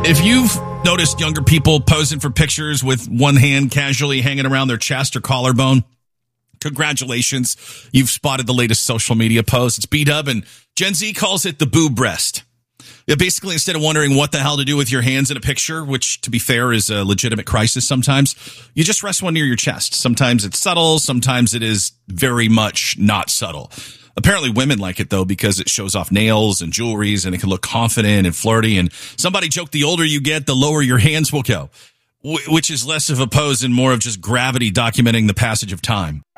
If you've noticed younger people posing for pictures with one hand casually hanging around their chest or collarbone, congratulations. You've spotted the latest social media post. It's B-Dub, and Gen Z calls it the boob breast. Yeah, basically, instead of wondering what the hell to do with your hands in a picture, which, to be fair, is a legitimate crisis sometimes, you just rest one near your chest. Sometimes it's subtle. Sometimes it is very much not subtle. Apparently women like it, though, because it shows off nails and jewelries, and it can look confident and flirty. And somebody joked the older you get, the lower your hands will go, which is less of a pose and more of just gravity documenting the passage of time.